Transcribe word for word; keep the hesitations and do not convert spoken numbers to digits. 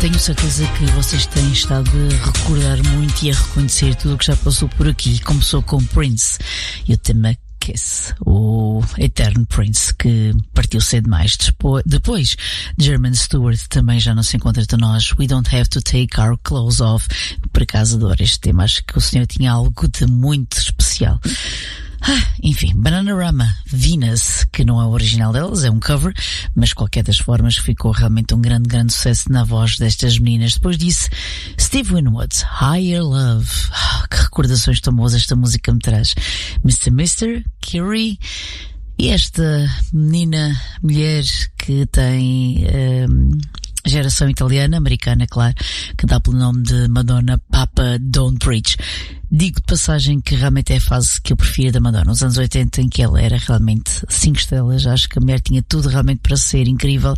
Tenho certeza que vocês têm estado a recordar muito e a reconhecer tudo o que já passou por aqui. Começou com Prince e o tema Kiss, o eterno Prince, que partiu cedo demais. Depois, Jermaine Stewart também já não se encontra entre nós. We Don't Have to Take Our Clothes Off. Por acaso adoro este tema, acho que o senhor tinha algo de muito especial. Ah, enfim, Bananarama, Venus, que não é o original delas, é um cover, mas qualquer das formas ficou realmente um grande, grande sucesso na voz destas meninas. Depois disse Steve Winwood, Higher Love. Ah, que recordações tão boas esta música me traz. mister mister, Curie, e esta menina, mulher que tem um, geração italiana, americana, claro, que dá pelo nome de Madonna, Papa Don't Preach. Digo de passagem que realmente é a fase que eu prefiro da Madonna, os anos oitenta, em que ela era realmente cinco estrelas. Acho que a mulher tinha tudo realmente para ser incrível.